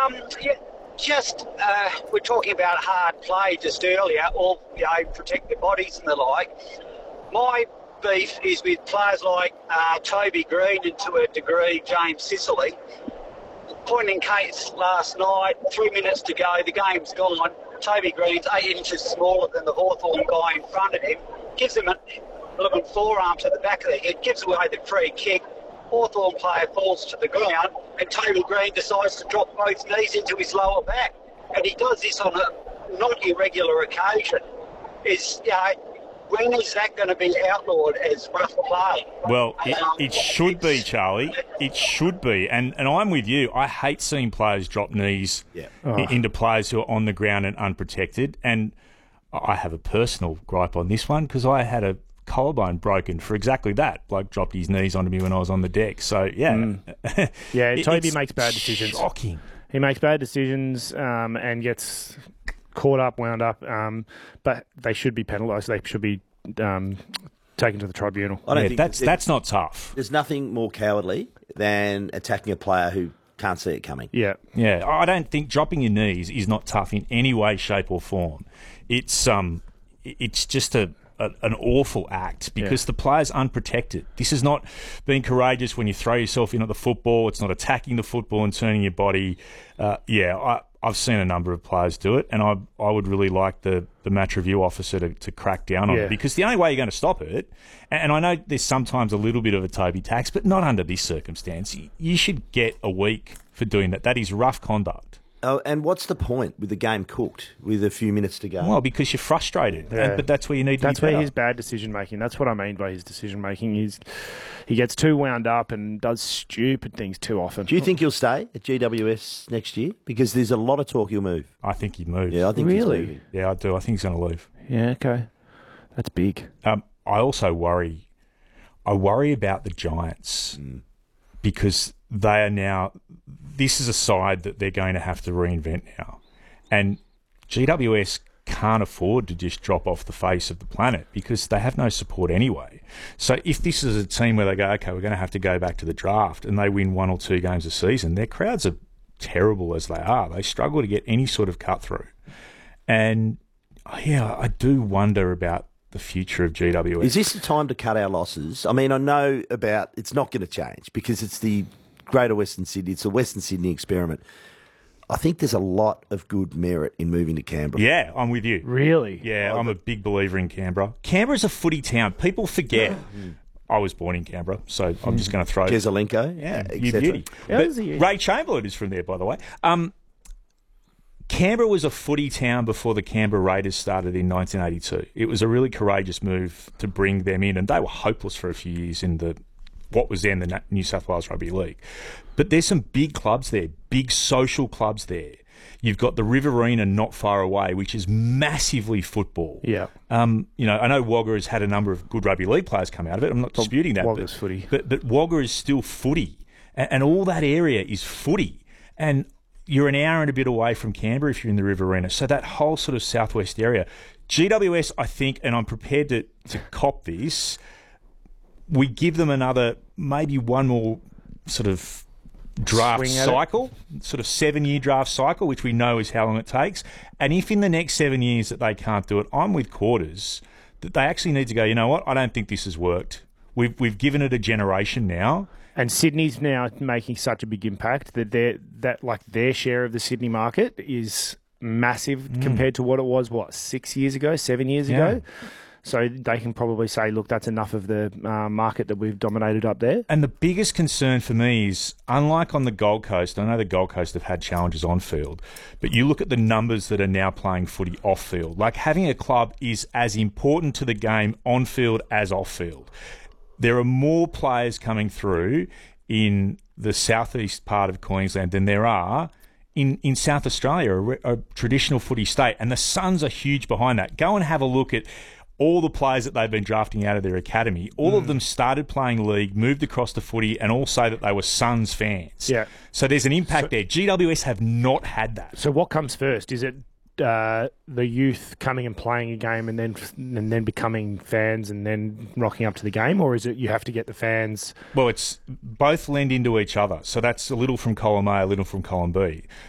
Yeah, just we're talking about hard play just earlier, or protect their bodies and the like. My beef is with players like Toby Green and to a degree James Sicily. Point in case last night, 3 minutes to go, the game's gone. Toby Green's 8 inches smaller than the Hawthorn guy in front of him. Gives him a little forearm to the back of the head, gives away the free kick. Hawthorn player falls to the ground and Toby Green decides to drop both knees into his lower back. And he does this on a not irregular occasion. When is that going to be outlawed as rough play? Well, it should be, Charlie. It should be. And I'm with you. I hate seeing players drop knees into players who are on the ground and unprotected. And I have a personal gripe on this one because I had a collarbone broken for exactly that. Bloke dropped his knees onto me when I was on the deck. So, yeah. Toby makes bad decisions. Shocking. He makes bad decisions and gets caught up, wound up, but they should be penalised. They should be taken to the tribunal. I don't think that's not tough. There's nothing more cowardly than attacking a player who can't see it coming. Yeah. I don't think dropping your knees is not tough in any way, shape, or form. It's just an awful act because the player's unprotected. This is not being courageous when you throw yourself into the football. It's not attacking the football and turning your body. I've seen a number of players do it, and I would really like the match review officer to crack down on it, because the only way you're going to stop it, and I know there's sometimes a little bit of a Toby tax, but not under this circumstance. You should get a week for doing that. That is rough conduct. Oh, and what's the point with the game cooked with a few minutes to go? Well, because you're frustrated, but that's where you need to That's be where his bad decision-making. That's what I mean by his decision-making. He gets too wound up and does stupid things too often. Do you think he'll stay at GWS next year? Because there's a lot of talk he'll move. I think he'd move. Yeah, I think he's moving. Yeah, I do. I think he's going to leave. Yeah, okay. That's big. I also worry. I worry about the Giants because they are now. This is a side that they're going to have to reinvent now, and GWS can't afford to just drop off the face of the planet because they have no support anyway. So if this is a team where they go, okay, we're going to have to go back to the draft, and they win 1 or 2 games a season, their crowds are terrible as they are. They struggle to get any sort of cut through, and I do wonder about the future of GWS. Is this the time to cut our losses? I mean, I know it's not going to change because it's the Greater Western Sydney. It's the Western Sydney experiment. I think there's a lot of good merit in moving to Canberra. Yeah, I'm with you. Really? Yeah, I'm a big believer in Canberra. Canberra's a footy town. People forget. I was born in Canberra, so I'm just going to throw... Kesalenko. Yeah, you beauty. But Ray Chamberlain is from there, by the way. Canberra was a footy town before the Canberra Raiders started in 1982. It was a really courageous move to bring them in, and they were hopeless for a few years in what was then the New South Wales Rugby League. But there's some big clubs there, big social clubs there. You've got the Riverina not far away, which is massively football. Yeah. I know Wagga has had a number of good rugby league players come out of it. I'm not disputing that. Wagga's footy. But Wagga is still footy. And all that area is footy. And you're an hour and a bit away from Canberra if you're in the Riverina. So that whole sort of southwest area. GWS, I think, and I'm prepared to cop this, we give them maybe one more sort of draft cycle, sort of 7-year draft cycle, which we know is how long it takes. And if in the next 7 years that they can't do it, I'm with Quarters, that they actually need to go, you know what, I don't think this has worked. We've given it a generation now. And Sydney's now making such a big impact that their share of the Sydney market is massive compared to what it was, 6 years ago, 7 years ago? So they can probably say, look, that's enough of the market that we've dominated up there. And the biggest concern for me is, unlike on the Gold Coast, I know the Gold Coast have had challenges on field, but you look at the numbers that are now playing footy off field. Like, having a club is as important to the game on field as off field. There are more players coming through in the southeast part of Queensland than there are in South Australia, a traditional footy state. And the Suns are huge behind that. Go and have a look at all the players that they've been drafting out of their academy. All of them started playing league, moved across to footy, and all say that they were Suns fans. Yeah. So there's an impact there. GWS have not had that. So what comes first? Is it the youth coming and playing a game and then becoming fans and then rocking up to the game, or is it you have to get the fans? Well, it's both lend into each other. So that's a little from column A, a little from column B.